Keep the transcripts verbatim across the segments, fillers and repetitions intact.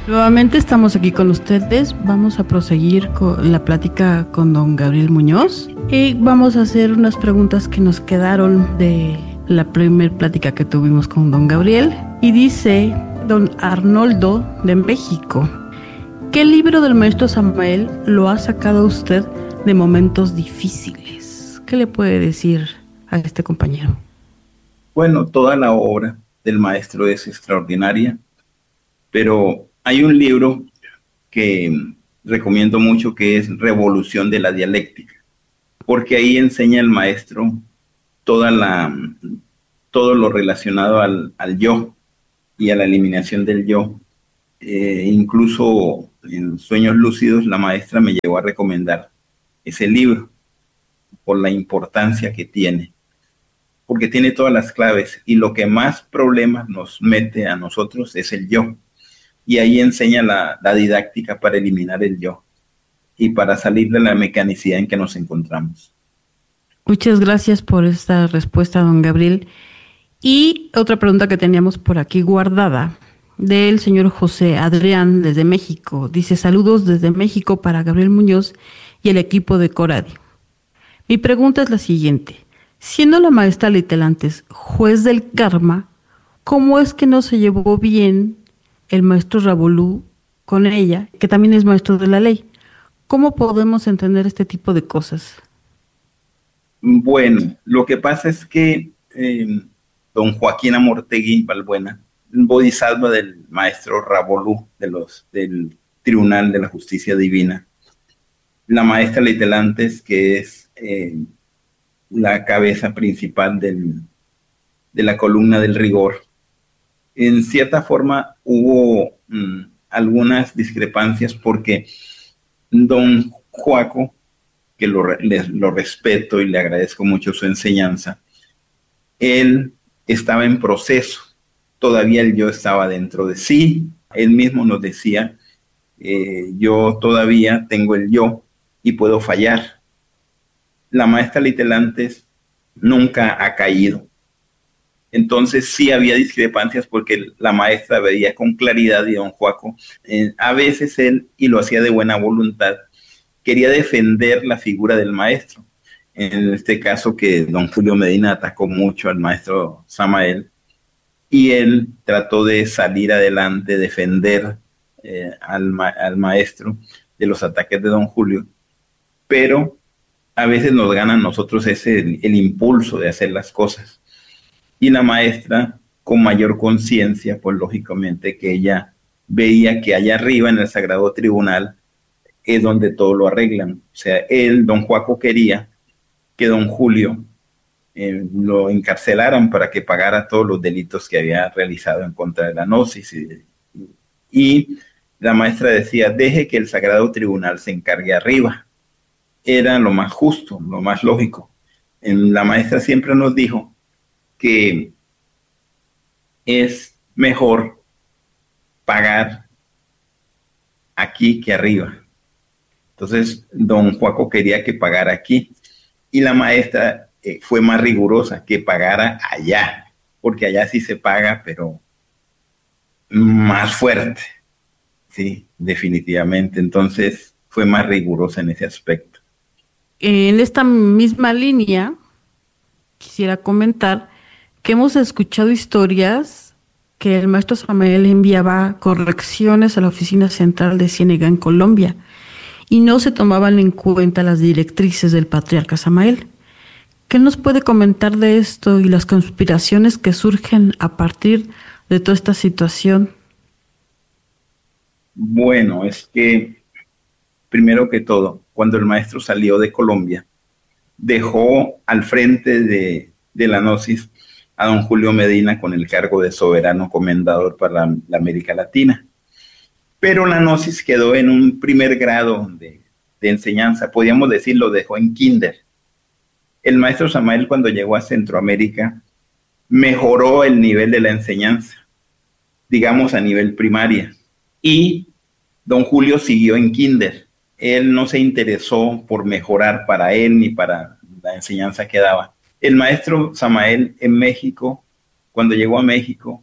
Nuevamente estamos aquí con ustedes. Vamos a proseguir con la plática con don Gabriel Muñoz y vamos a hacer unas preguntas que nos quedaron de la primer plática que tuvimos con don Gabriel. Y dice don Arnoldo de México: ¿qué libro del maestro Samael lo ha sacado usted de momentos difíciles? ¿Qué le puede decir a este compañero? Bueno, toda la obra del maestro es extraordinaria, pero hay un libro que recomiendo mucho que es Revolución de la Dialéctica, porque ahí enseña el maestro toda la, todo lo relacionado al, al yo y a la eliminación del yo. Eh, incluso en Sueños Lúcidos la maestra me llegó a recomendar ese libro por la importancia que tiene, porque tiene todas las claves y lo que más problemas nos mete a nosotros es el yo. Y ahí enseña la, la didáctica para eliminar el yo y para salir de la mecanicidad en que nos encontramos. Muchas gracias por esta respuesta, don Gabriel. Y otra pregunta que teníamos por aquí guardada, del señor José Adrián desde México. Dice: saludos desde México para Gabriel Muñoz y el equipo de Coradi. Mi pregunta es la siguiente: siendo la maestra Litelantes juez del karma, ¿cómo es que no se llevó bien el maestro Ravolú con ella, que también es maestro de la ley? ¿Cómo podemos entender este tipo de cosas? Bueno, lo que pasa es que eh, don Joaquín Amortegui Balbuena, bodhisattva del maestro Ravolú de los, del Tribunal de la Justicia Divina, la maestra Litelantes, que es eh, la cabeza principal del, de la columna del rigor, en cierta forma hubo mmm, algunas discrepancias porque don Joaco, que lo, le, lo respeto y le agradezco mucho su enseñanza, él estaba en proceso, todavía el yo estaba dentro de sí, él mismo nos decía, eh, yo todavía tengo el yo y puedo fallar. La maestra Litelantes nunca ha caído. Entonces sí había discrepancias porque la maestra veía con claridad y don Joaco, eh, a veces él, y lo hacía de buena voluntad, quería defender la figura del maestro. En este caso que don Julio Medina atacó mucho al maestro Samael y él trató de salir adelante, defender eh, al, ma al maestro de los ataques de don Julio, pero a veces nos gana a nosotros ese, el, el impulso de hacer las cosas. Y la maestra, con mayor conciencia, pues lógicamente que ella veía que allá arriba en el Sagrado Tribunal es donde todo lo arreglan. O sea, él, don Joaco, quería que don Julio eh, lo encarcelaran para que pagara todos los delitos que había realizado en contra de la gnosis. Y, y la maestra decía, deje que el Sagrado Tribunal se encargue arriba. Era lo más justo, lo más lógico. En, la maestra siempre nos dijo que es mejor pagar aquí que arriba. Entonces, don Joaco quería que pagara aquí y la maestra eh, fue más rigurosa, que pagara allá, porque allá sí se paga, pero más fuerte, sí, definitivamente. Entonces, fue más rigurosa en ese aspecto. En esta misma línea, quisiera comentar que hemos escuchado historias que el maestro Samael enviaba correcciones a la oficina central de Ciénega en Colombia y no se tomaban en cuenta las directrices del patriarca Samael. ¿Qué nos puede comentar de esto y las conspiraciones que surgen a partir de toda esta situación? Bueno, es que primero que todo, cuando el maestro salió de Colombia, dejó al frente de, de la gnosis a don Julio Medina con el cargo de soberano comendador para la, la América Latina. Pero la gnosis quedó en un primer grado de, de enseñanza, podríamos decir, lo dejó en kinder. El maestro Samael, cuando llegó a Centroamérica, mejoró el nivel de la enseñanza, digamos a nivel primaria, y don Julio siguió en kinder. Él no se interesó por mejorar para él ni para la enseñanza que daba. El maestro Samael en México, cuando llegó a México,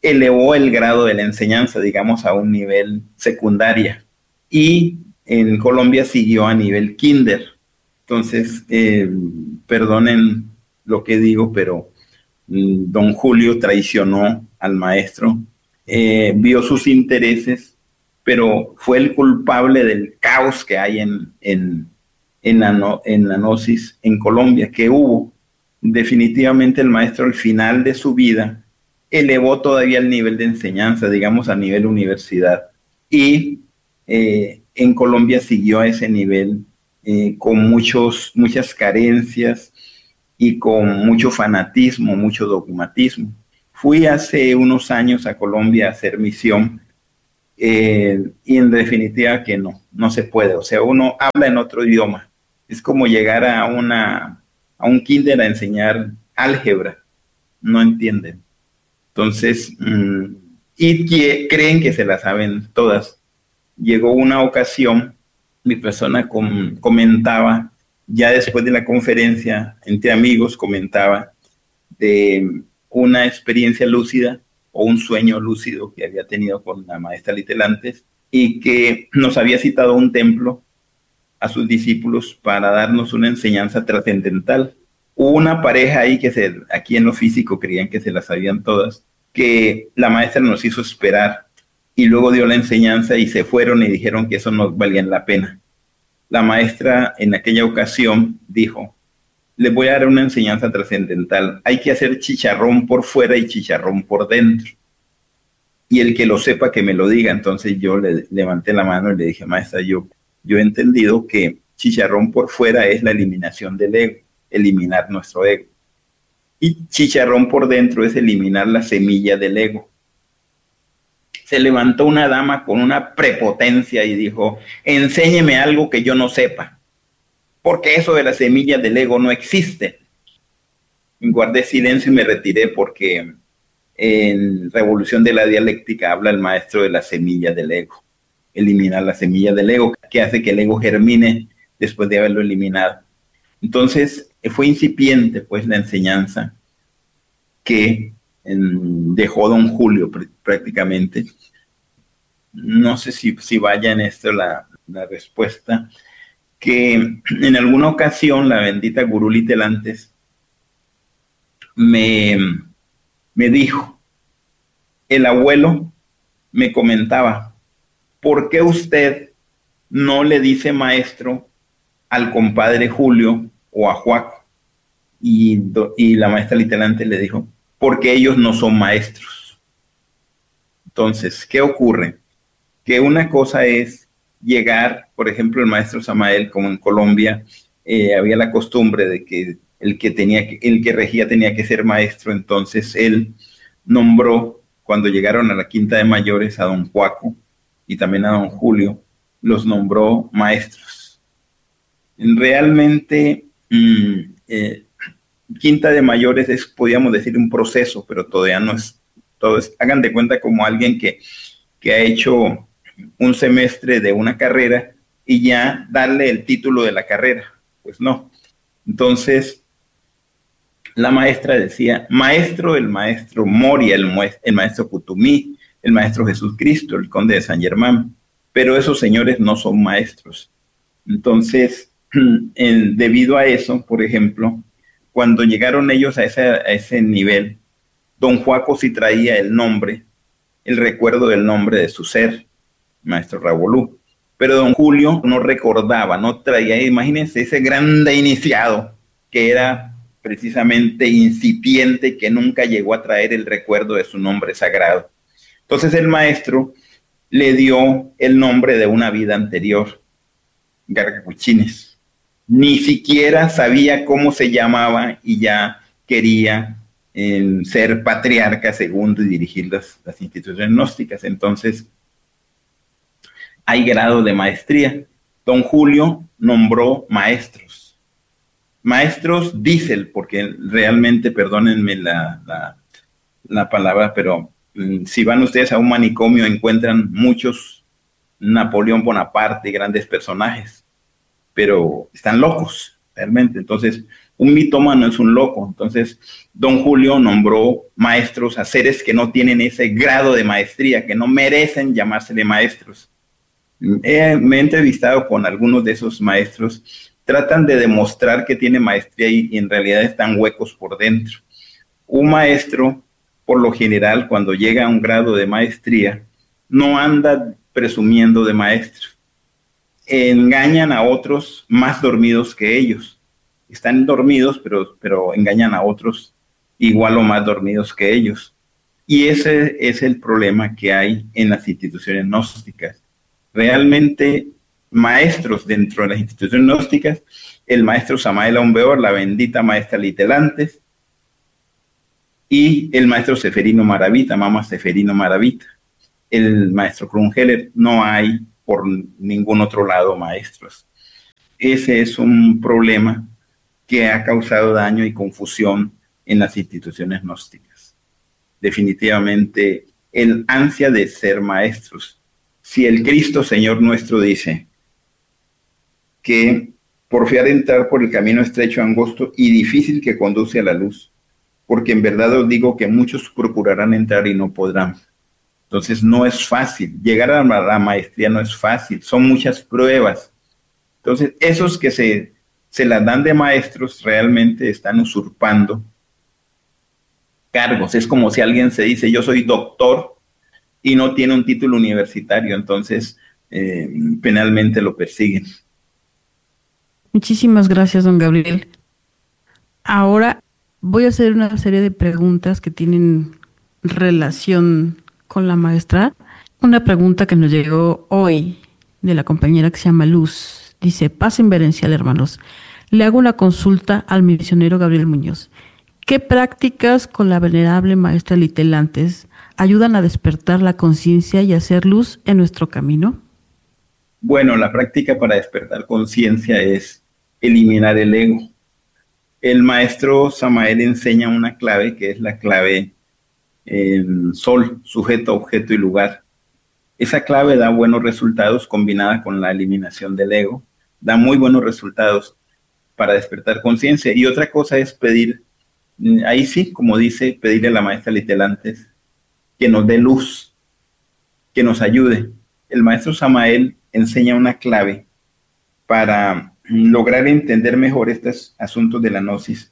elevó el grado de la enseñanza, digamos, a un nivel secundaria. Y en Colombia siguió a nivel kinder. Entonces, eh, perdonen lo que digo, pero mm, don Julio traicionó al maestro, eh, vio sus intereses, pero fue el culpable del caos que hay en, en, en, la, no, en la gnosis en Colombia, que hubo. Definitivamente el maestro al final de su vida elevó todavía el nivel de enseñanza, digamos a nivel universidad, y eh, en Colombia siguió a ese nivel eh, con muchos, muchas carencias y con mucho fanatismo, mucho dogmatismo. Fui hace unos años a Colombia a hacer misión eh, y en definitiva que no, no se puede. O sea, uno habla en otro idioma. Es como llegar a, una, a un kinder a enseñar álgebra. No entienden. Entonces, mmm, y que creen que se la saben todas. Llegó una ocasión, mi persona com comentaba, ya después de la conferencia, entre amigos, comentaba de una experiencia lúcida o un sueño lúcido que había tenido con la maestra Litelantes y que nos había citado a un templo a sus discípulos para darnos una enseñanza trascendental. Hubo una pareja ahí que se, aquí en lo físico creían que se las sabían todas, que la maestra nos hizo esperar y luego dio la enseñanza y se fueron y dijeron que eso no valía la pena. La maestra en aquella ocasión dijo, les voy a dar una enseñanza trascendental, hay que hacer chicharrón por fuera y chicharrón por dentro. Y el que lo sepa que me lo diga. Entonces yo le levanté la mano y le dije, maestra, yo, yo he entendido que chicharrón por fuera es la eliminación del ego, eliminar nuestro ego. Y chicharrón por dentro es eliminar la semilla del ego. Se levantó una dama con una prepotencia y dijo, enséñeme algo que yo no sepa, porque eso de la semilla del ego no existe. Guardé silencio y me retiré porque en Revolución de la Dialéctica habla el maestro de la semilla del ego, eliminar la semilla del ego, que hace que el ego germine después de haberlo eliminado. Entonces fue incipiente pues la enseñanza que en, dejó don Julio pr prácticamente. No sé si, si vaya en esto la, la respuesta, que en alguna ocasión la bendita Gurú Litelantes me, me dijo, el abuelo me comentaba, ¿por qué usted no le dice maestro al compadre Julio o a Joaco? Y, y la maestra Litelantes le dijo, porque ellos no son maestros. Entonces, ¿qué ocurre? Que una cosa es llegar, por ejemplo, el maestro Samael, como en Colombia, eh, había la costumbre de que el que tenía que, el que regía tenía que ser maestro, entonces él nombró, cuando llegaron a la Quinta de Mayores, a don Joaco y también a don Julio, los nombró maestros. Realmente, mmm, eh, Quinta de Mayores es, podríamos decir, un proceso, pero todavía no es, todo es, hagan de cuenta como alguien que, que ha hecho un semestre de una carrera y ya darle el título de la carrera, pues no. Entonces, la maestra decía, maestro, el maestro Moria, el, el maestro Cutumí, el maestro Jesús Cristo, el conde de San Germán, pero esos señores no son maestros. Entonces, en, debido a eso, por ejemplo, cuando llegaron ellos a ese, a ese nivel, don Joaco sí traía el nombre, el recuerdo del nombre de su ser, maestro Rabolú, pero don Julio no recordaba, no traía, imagínense ese grande iniciado que era precisamente incipiente, que nunca llegó a traer el recuerdo de su nombre sagrado. Entonces el maestro le dio el nombre de una vida anterior, Gargacuchines. Ni siquiera sabía cómo se llamaba y ya quería eh, ser patriarca segundo y dirigir las, las instituciones gnósticas. Entonces, hay grado de maestría. Don Julio nombró maestros. Maestros diésel, porque realmente, perdónenme la, la, la palabra, pero mm, si van ustedes a un manicomio encuentran muchos Napoleón Bonaparte, grandes personajes, pero están locos, realmente. Entonces, Un mitómano es un loco. Entonces, don Julio nombró maestros a seres que no tienen ese grado de maestría, que no merecen llamársele maestros. He, me he entrevistado con algunos de esos maestros, tratan de demostrar que tiene maestría y, y en realidad están huecos por dentro. Un maestro, por lo general, cuando llega a un grado de maestría, no anda presumiendo de maestro. Engañan a otros más dormidos que ellos. Están dormidos, pero, pero engañan a otros igual o más dormidos que ellos. Y ese es el problema que hay en las instituciones gnósticas. Realmente, maestros dentro de las instituciones gnósticas, el maestro Samael Aun Weor, la bendita maestra Litelantes, y el maestro Seferino Maravita, Mama Seferino Maravita. El maestro Krumheller, no hay por ningún otro lado maestros. Ese es un problema que ha causado daño y confusión en las instituciones gnósticas. Definitivamente, el ansia de ser maestros. Si el Cristo Señor nuestro dice que porfiar entrar por el camino estrecho, angosto y difícil que conduce a la luz, porque en verdad os digo que muchos procurarán entrar y no podrán. Entonces no es fácil, llegar a la maestría no es fácil, son muchas pruebas. Entonces esos que se, se las dan de maestros realmente están usurpando cargos. Es como si alguien se dice yo soy doctor y no tiene un título universitario, entonces eh, penalmente lo persiguen. Muchísimas gracias, don Gabriel. Ahora voy a hacer una serie de preguntas que tienen relación con la maestra. Una pregunta que nos llegó hoy de la compañera que se llama Luz. Dice, paz inverencial, hermanos. Le hago una consulta al misionero Gabriel Muñoz. ¿Qué prácticas con la venerable maestra Litelantes ayudan a despertar la conciencia y hacer luz en nuestro camino? Bueno, la práctica para despertar conciencia es eliminar el ego. El maestro Samael enseña una clave que es la clave eh, sol, sujeto, objeto y lugar. Esa clave da buenos resultados combinada con la eliminación del ego. Da muy buenos resultados para despertar conciencia. Y otra cosa es pedir, ahí sí, como dice, pedirle a la maestra Litelantes que nos dé luz, que nos ayude. El maestro Samael enseña una clave para lograr entender mejor estos asuntos de la gnosis.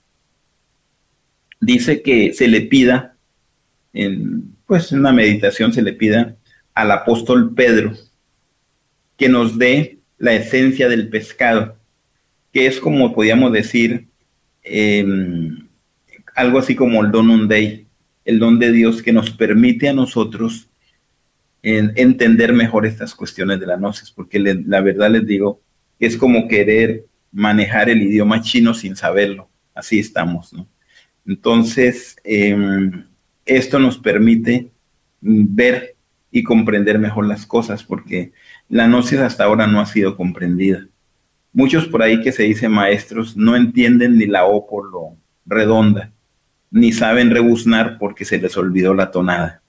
Dice que se le pida, en, pues en una meditación se le pida al apóstol Pedro que nos dé la esencia del pescado, que es como podríamos decir, eh, algo así como el donum Dei, el don de Dios que nos permite a nosotros en, entender mejor estas cuestiones de la gnosis, porque le, la verdad les digo, es como querer manejar el idioma chino sin saberlo, así estamos, ¿no? Entonces, eh, esto nos permite ver y comprender mejor las cosas, porque la gnosis hasta ahora no ha sido comprendida. Muchos por ahí que se dicen maestros no entienden ni la O por lo redonda, ni saben rebuznar porque se les olvidó la tonada.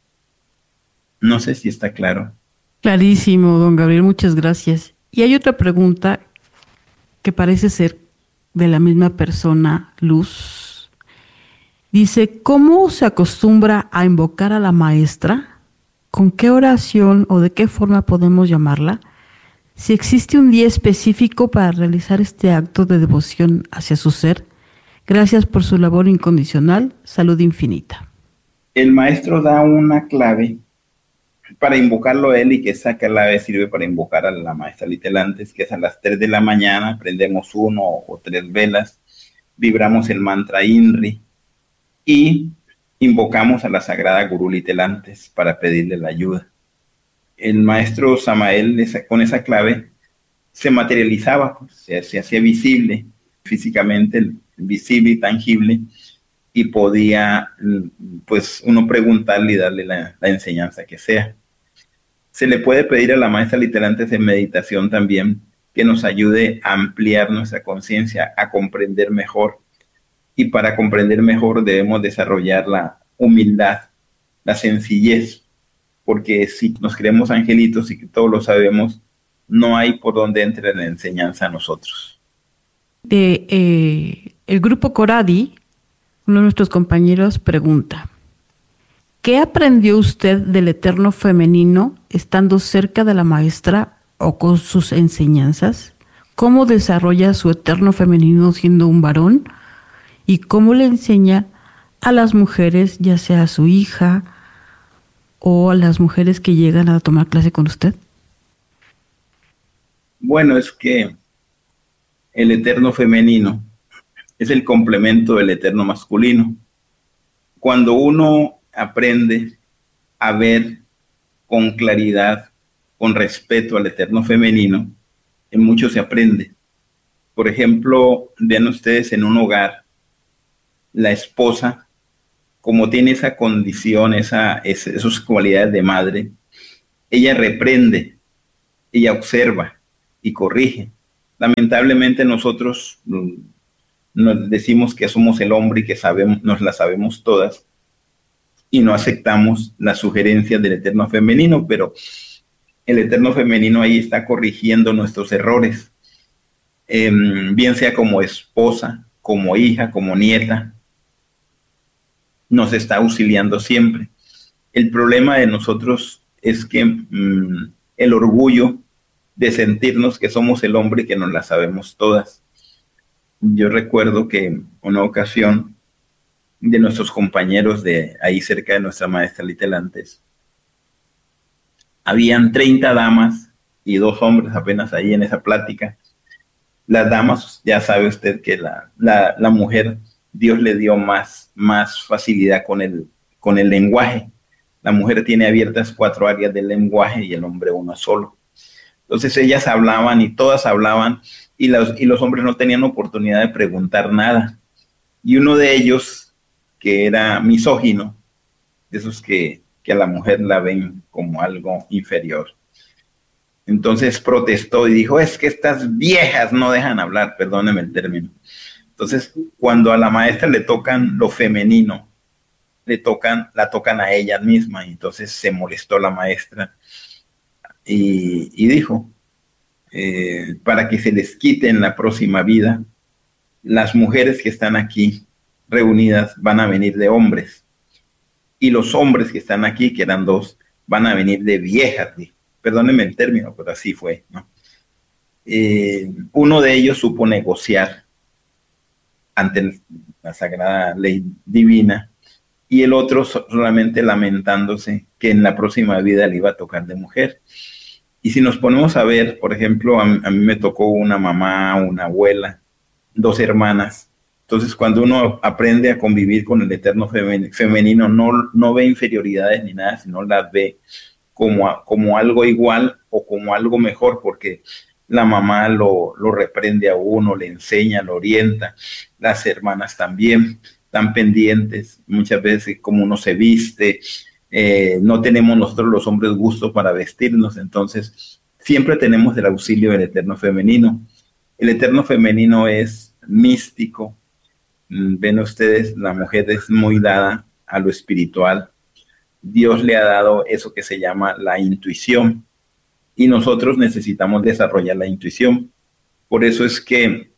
No sé si está claro. Clarísimo, don Gabriel, muchas gracias. Y hay otra pregunta que parece ser de la misma persona, Luz. Dice, ¿cómo se acostumbra a invocar a la maestra? ¿Con qué oración o de qué forma podemos llamarla? Si existe un día específico para realizar este acto de devoción hacia su ser. Gracias por su labor incondicional. Salud infinita. El maestro da una clave para invocarlo a él y que esa clave sirve para invocar a la maestra Litelantes, que es a las tres de la mañana, prendemos uno o tres velas, vibramos el mantra INRI y invocamos a la sagrada Gurú Litelantes para pedirle la ayuda. El maestro Samael con esa clave se materializaba, pues, se, se hacía visible físicamente, visible y tangible, y podía, pues, uno preguntarle y darle la, la enseñanza que sea. Se le puede pedir a la maestra Litelantes en meditación también que nos ayude a ampliar nuestra conciencia, a comprender mejor. Y para comprender mejor debemos desarrollar la humildad, la sencillez, porque si nos creemos angelitos y que todos lo sabemos, no hay por donde entre la enseñanza a nosotros. De, eh, el grupo Coradi, uno de nuestros compañeros, pregunta: ¿qué aprendió usted del eterno femenino estando cerca de la maestra o con sus enseñanzas? ¿Cómo desarrolla su eterno femenino siendo un varón? ¿Y cómo le enseña a las mujeres, ya sea a su hija o a las mujeres que llegan a tomar clase con usted? Bueno, es que el eterno femenino es el complemento del eterno masculino. Cuando uno aprende a ver con claridad, con respeto al eterno femenino, en mucho se aprende. Por ejemplo, vean ustedes en un hogar, la esposa, como tiene esa condición, esa, esa, esas cualidades de madre, ella reprende, ella observa y corrige. Lamentablemente nosotros nos decimos que somos el hombre y que sabemos, nos la sabemos todas, y no aceptamos las sugerencias del eterno femenino, pero el eterno femenino ahí está corrigiendo nuestros errores, eh, bien sea como esposa, como hija, como nieta, nos está auxiliando siempre. El problema de nosotros es que mmm, el orgullo de sentirnos que somos el hombre y que nos la sabemos todas. Yo recuerdo que una ocasión de nuestros compañeros de ahí cerca de nuestra maestra Litelantes, habían treinta damas y dos hombres apenas ahí en esa plática. Las damas, ya sabe usted que la, la, la mujer, Dios le dio más, más facilidad con el, con el lenguaje. La mujer tiene abiertas cuatro áreas del lenguaje y el hombre una solo. Entonces ellas hablaban y todas hablaban y los, y los hombres no tenían oportunidad de preguntar nada. Y uno de ellos, que era misógino, de esos que, que a la mujer la ven como algo inferior, entonces protestó y dijo: es que estas viejas no dejan hablar, perdóneme el término. Entonces, cuando a la maestra le tocan lo femenino, le tocan, la tocan a ella misma, y entonces se molestó la maestra y, y dijo, eh, para que se les quite en la próxima vida, las mujeres que están aquí reunidas van a venir de hombres, y los hombres que están aquí, que eran dos, van a venir de viejas. Perdónenme el término, pero así fue, ¿no? Eh, uno de ellos supo negociar ante la sagrada ley divina, y el otro solamente lamentándose que en la próxima vida le iba a tocar de mujer. Y si nos ponemos a ver, por ejemplo, a, a mí me tocó una mamá, una abuela, dos hermanas. Entonces, cuando uno aprende a convivir con el eterno femenino, no, no ve inferioridades ni nada, sino las ve como, a, como algo igual o como algo mejor, porque la mamá lo, lo reprende a uno, le enseña, lo orienta. Las hermanas también están pendientes, muchas veces como uno se viste. Eh, no tenemos nosotros los hombres gusto para vestirnos, entonces siempre tenemos el auxilio del eterno femenino. El eterno femenino es místico. Ven ustedes, la mujer es muy dada a lo espiritual. Dios le ha dado eso que se llama la intuición, y nosotros necesitamos desarrollar la intuición. Por eso es que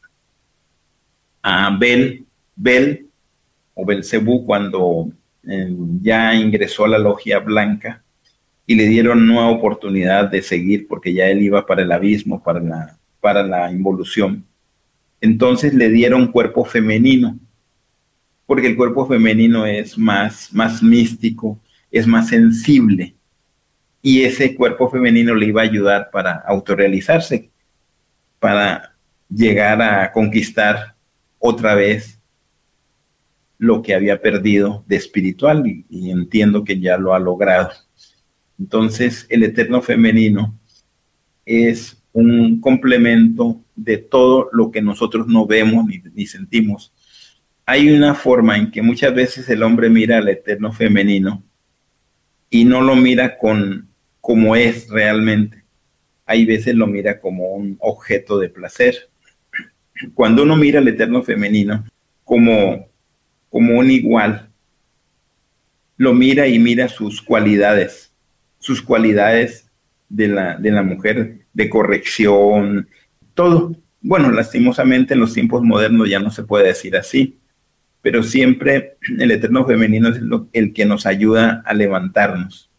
a Bel, Bel o Belcebú, cuando eh, ya ingresó a la logia blanca y le dieron nueva oportunidad de seguir, porque ya él iba para el abismo, para la, para la involución, entonces le dieron cuerpo femenino, porque el cuerpo femenino es más, más místico, es más sensible, y ese cuerpo femenino le iba a ayudar para autorrealizarse, para llegar a conquistar otra vez lo que había perdido de espiritual, y, y entiendo que ya lo ha logrado. Entonces, el eterno femenino es un complemento de todo lo que nosotros no vemos ni, ni sentimos. Hay una forma en que muchas veces el hombre mira al eterno femenino y no lo mira con como es realmente. Hay veces lo mira como un objeto de placer. Cuando uno mira al eterno femenino como, como un igual, lo mira y mira sus cualidades, sus cualidades de la, de la mujer, de corrección, todo. bueno, lastimosamente en los tiempos modernos ya no se puede decir así, pero siempre el eterno femenino es lo, el que nos ayuda a levantarnos,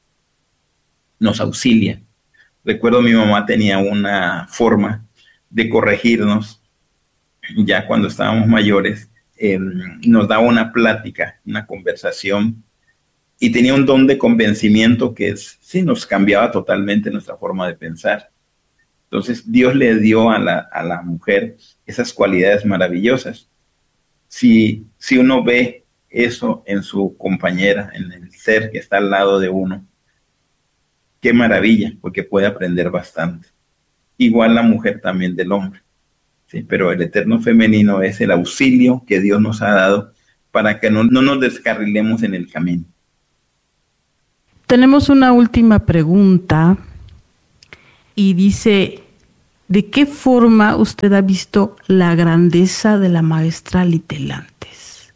nos auxilia. Recuerdo mi mamá tenía una forma de corregirnos ya cuando estábamos mayores, eh, nos daba una plática, una conversación, y tenía un don de convencimiento que es, sí, nos cambiaba totalmente nuestra forma de pensar. Entonces Dios le dio a la, a la mujer esas cualidades maravillosas. Si, si uno ve eso en su compañera, en el ser que está al lado de uno, qué maravilla, porque puede aprender bastante. Igual la mujer también del hombre. Sí, pero el eterno femenino es el auxilio que Dios nos ha dado para que no, no nos descarrilemos en el camino. Tenemos una última pregunta y dice, ¿de qué forma usted ha visto la grandeza de la maestra Litelantes?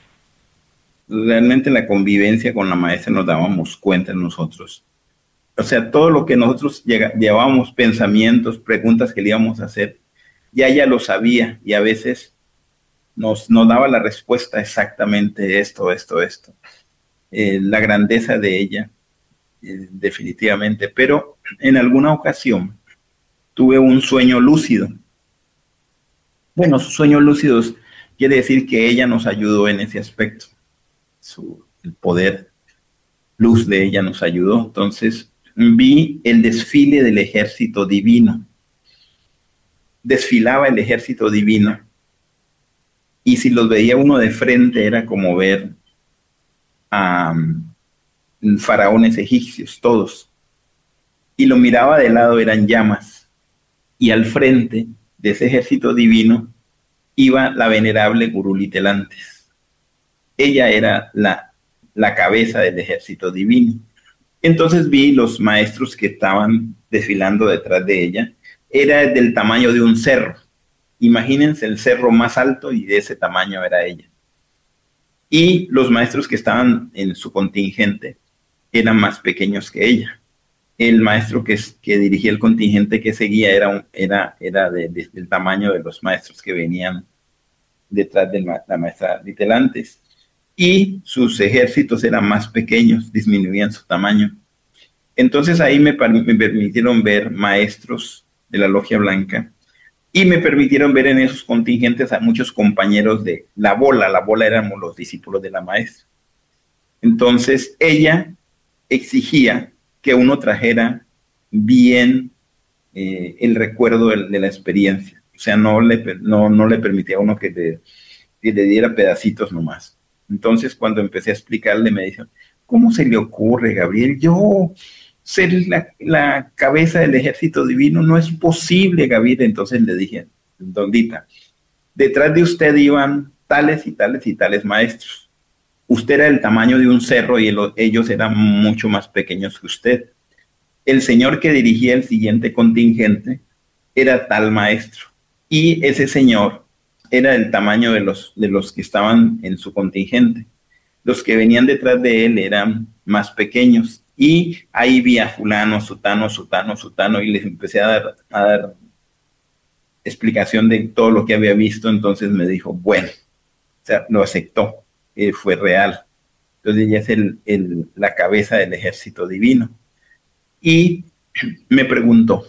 Realmente la convivencia con la maestra nos dábamos cuenta nosotros. O sea, todo lo que nosotros llega, llevábamos, pensamientos, preguntas que le íbamos a hacer, ya ella lo sabía y a veces nos, nos daba la respuesta exactamente esto, esto, esto. Eh, la grandeza de ella, eh, definitivamente. Pero en alguna ocasión tuve un sueño lúcido. Bueno, sus sueños lúcidos quiere decir que ella nos ayudó en ese aspecto. Su, el poder, luz de ella nos ayudó. Entonces vi el desfile del ejército divino. Desfilaba el ejército divino. Y si los veía uno de frente era como ver a um, faraones egipcios, todos. Y lo miraba de lado, eran llamas. Y al frente de ese ejército divino iba la venerable Gurú Litelantes. Ella era la, la cabeza del ejército divino. Entonces vi los maestros que estaban desfilando detrás de ella. Era del tamaño de un cerro. Imagínense el cerro más alto y de ese tamaño era ella. Y los maestros que estaban en su contingente eran más pequeños que ella. El maestro que, que dirigía el contingente que seguía era, un, era, era de, de, del tamaño de los maestros que venían detrás de la maestra Litelantes. Y sus ejércitos eran más pequeños, disminuían su tamaño. Entonces ahí me, me permitieron ver maestros de la Logia Blanca y me permitieron ver en esos contingentes a muchos compañeros de la bola. La bola éramos los discípulos de la maestra. Entonces ella exigía que uno trajera bien eh, el recuerdo de, de la experiencia. O sea, no le, no, no le permitía a uno que le, que le diera pedacitos nomás. Entonces, cuando empecé a explicarle, me dijo, ¿cómo se le ocurre, Gabriel? Yo ser la, la cabeza del ejército divino no es posible, Gabriel. Entonces le dije, Dondita, detrás de usted iban tales y tales y tales maestros. Usted era del tamaño de un cerro y el, ellos eran mucho más pequeños que usted. El señor que dirigía el siguiente contingente era tal maestro. Y ese señor era del tamaño de los, de los que estaban en su contingente. Los que venían detrás de él eran más pequeños. Y ahí vi a fulano, sutano, sutano, sutano, y les empecé a dar, a dar explicación de todo lo que había visto. Entonces me dijo, bueno, o sea, lo aceptó, eh, fue real. Entonces ella es el, el, la cabeza del ejército divino. Y me preguntó,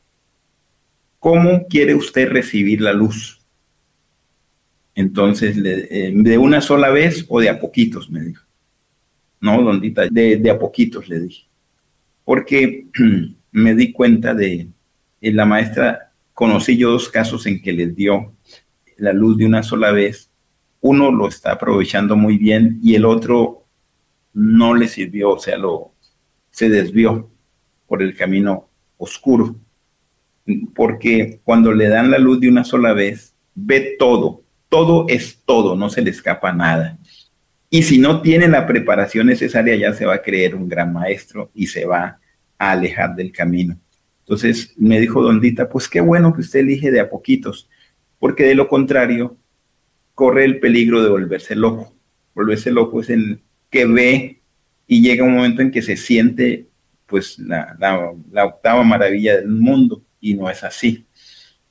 ¿cómo quiere usted recibir la luz? Entonces, eh, ¿de una sola vez o de a poquitos? Me dijo. No, Dondita, de, de a poquitos, le dije. Porque me di cuenta de, de la maestra, conocí yo dos casos en que les dio la luz de una sola vez. Uno lo está aprovechando muy bien y el otro no le sirvió, o sea, lo, se desvió por el camino oscuro. Porque cuando le dan la luz de una sola vez, ve todo. Todo es todo, no se le escapa nada. Y si no tiene la preparación necesaria, ya se va a creer un gran maestro y se va a alejar del camino. Entonces me dijo Dondita, pues qué bueno que usted elige de a poquitos, porque de lo contrario corre el peligro de volverse loco. Volverse loco es el que ve y llega un momento en que se siente pues la, la, la octava maravilla del mundo y no es así.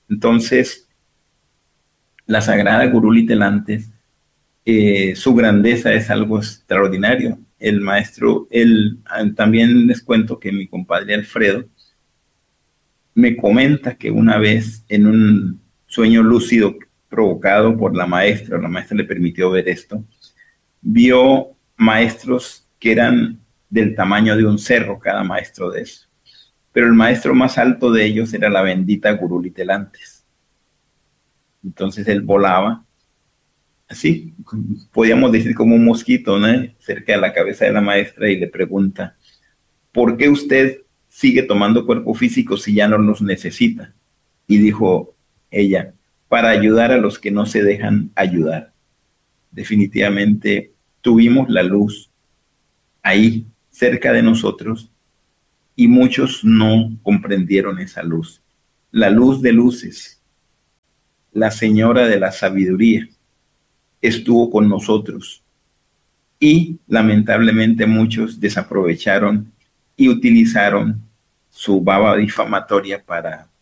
Entonces, la Sagrada Guruli Telantes, eh, su grandeza es algo extraordinario. El maestro, él, también les cuento que mi compadre Alfredo me comenta que una vez en un sueño lúcido provocado por la maestra, la maestra le permitió ver esto, vio maestros que eran del tamaño de un cerro, cada maestro de eso. Pero el maestro más alto de ellos era la bendita Guruli Telantes. Entonces él volaba, así, podíamos decir como un mosquito, ¿no?, cerca de la cabeza de la maestra, y le pregunta, ¿por qué usted sigue tomando cuerpo físico si ya no los necesita? Y dijo ella, para ayudar a los que no se dejan ayudar. Definitivamente tuvimos la luz ahí, cerca de nosotros, y muchos no comprendieron esa luz. La luz de luces, la señora de la sabiduría, estuvo con nosotros, y lamentablemente muchos desaprovecharon y utilizaron su baba difamatoria para